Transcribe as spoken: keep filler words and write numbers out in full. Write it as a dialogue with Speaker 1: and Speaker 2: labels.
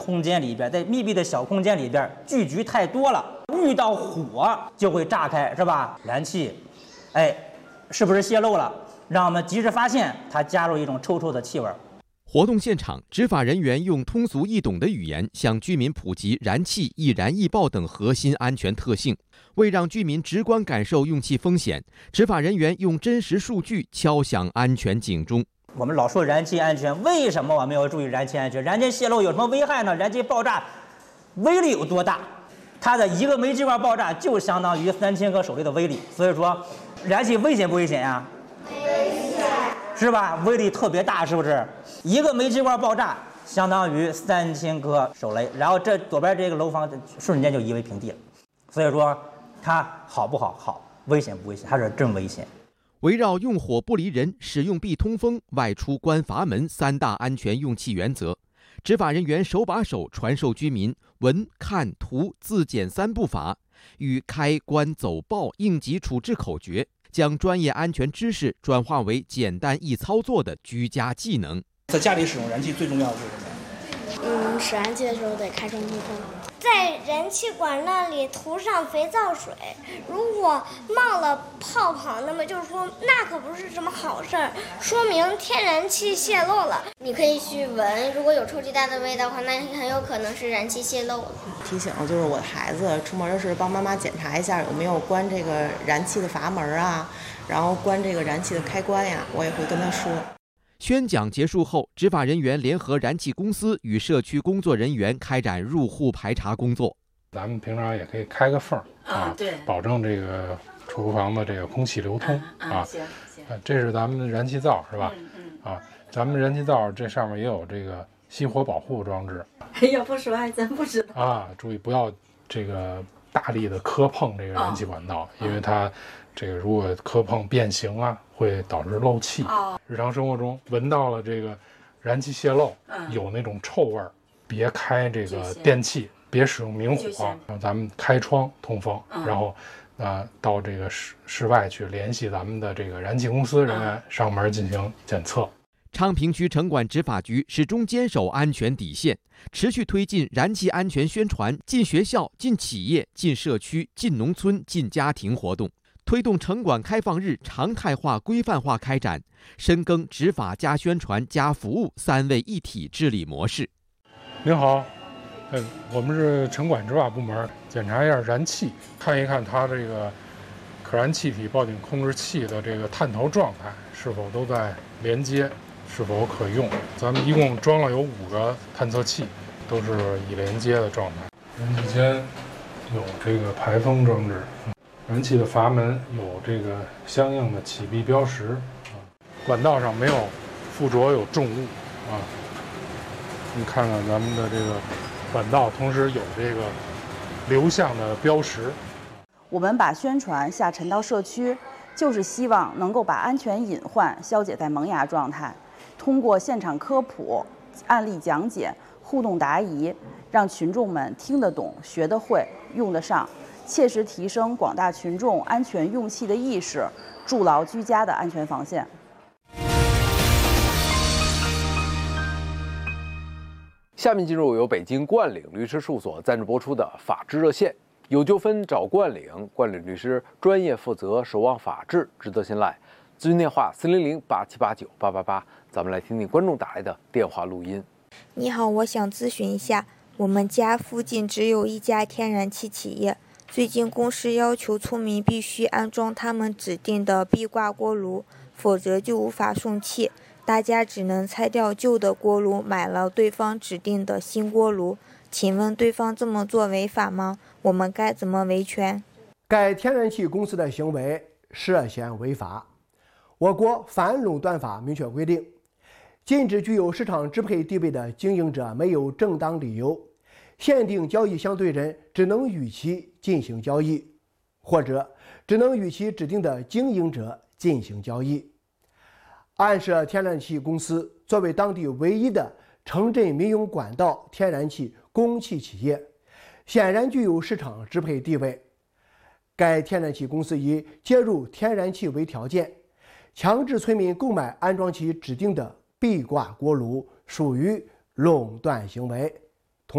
Speaker 1: 空间里边，在密闭的小空间里边，聚集太多了，遇到火就会炸开，是吧？燃气，哎，是不是泄漏了？让我们及时发现，它加入一种臭臭的气味。
Speaker 2: 活动现场，执法人员用通俗易懂的语言向居民普及燃气易燃易爆等核心安全特性。为让居民直观感受用气风险，执法人员用真实数据敲响安全警钟。
Speaker 1: 我们老说燃气安全，为什么我们要注意燃气安全？燃气泄漏有什么危害呢？燃气爆炸威力有多大？它的一个煤气罐爆炸就相当于三千颗手雷的威力。所以说，燃气危险不危险呀？
Speaker 3: 危险，
Speaker 1: 是吧？威力特别大，是不是？一个煤气罐爆炸相当于三千颗手雷，然后这左边这个楼房瞬间就夷为平地了。所以说，它好不好？好。危险不危险？它是真危险。
Speaker 2: 围绕用火不离人、使用必通风、外出关阀门三大安全用气原则，执法人员手把手传授居民闻、看、图、自检三步法与开关走爆应急处置口诀，将专业安全知识转化为简单易操作的居家技能。
Speaker 4: 在家里使用燃气最重要的是什么？
Speaker 3: 嗯，使燃气的时候得开窗通风，在燃气管那里涂上肥皂水，如果冒了泡泡，那么就是说那可不是什么好事儿，说明天然气泄漏了。
Speaker 5: 你可以去闻，如果有臭鸡蛋的味道的话，那很有可能是燃气泄漏了。
Speaker 6: 提醒就是我的孩子出门时帮妈妈检查一下有没有关这个燃气的阀门啊，然后关这个燃气的开关呀，我也会跟他说。
Speaker 2: 宣讲结束后，执法人员联合燃气公司与社区工作人员开展入户排查工作。
Speaker 7: 咱们平常也可以开个缝啊，对，保证这个厨房的这个空气流通啊。行行，这是咱们的燃气灶是吧？嗯嗯。啊，咱们燃气灶这上面也有这个熄火保护装置。
Speaker 8: 哎呀，不说还真不知道
Speaker 7: 啊！注意不要这个大力的磕碰这个燃气管道，因为它这个如果磕碰变形啊，会导致漏气。日常生活中闻到了这个燃气泄漏，有那种臭味儿，别开这个电器，别使用明火，让咱们开窗通风，然后呃到这个室室外去联系咱们的这个燃气公司人员上门进行检测。
Speaker 2: 昌平区城管执法局始终坚守安全底线，持续推进燃气安全宣传进学校、进企业、进社区、进农村、进家庭活动，推动城管开放日常态化、规范化开展，深耕执法加宣传加服务三位一体治理模式。
Speaker 7: 您好，哎，我们是城管执法部门，检查一下燃气，看一看它这个可燃气体报警控制器的这个探头状态是否都在连接，是否可用。咱们一共装了有五个探测器，都是已连接的状态。燃气间有这个排风装置，燃气的阀门有这个相应的启闭标识，啊，管道上没有附着有重物啊。你看看咱们的这个管道，同时有这个流向的标识。
Speaker 9: 我们把宣传下沉到社区，就是希望能够把安全隐患消解在萌芽状态，通过现场科普、案例讲解、互动答疑，让群众们听得懂、学得会、用得上，切实提升广大群众安全用气的意识，筑牢居家的安全防线。
Speaker 10: 下面进入由北京冠岭律师事务所赞助播出的法治热线，有纠纷找冠岭，冠岭律师专业负责，守望法治，值得信赖。咨询电话四零零八七八九八八八，咱们来听听观众打来的电话录音。
Speaker 11: 你好，我想咨询一下，我们家附近只有一家天然气企业，最近公司要求村民必须安装他们指定的壁挂锅炉，否则就无法送气。大家只能拆掉旧的锅炉，买了对方指定的新锅炉。请问对方这么做违法吗？我们该怎么维权？
Speaker 12: 该天然气公司的行为涉嫌违法。我国反垄断法明确规定，禁止具有市场支配地位的经营者没有正当理由，限定交易相对人只能与其进行交易，或者只能与其指定的经营者进行交易。安设天然气公司作为当地唯一的城镇民用管道天然气供气企业，显然具有市场支配地位。该天然气公司以接入天然气为条件，强制村民购买安装其指定的壁挂锅炉，属于垄断行为。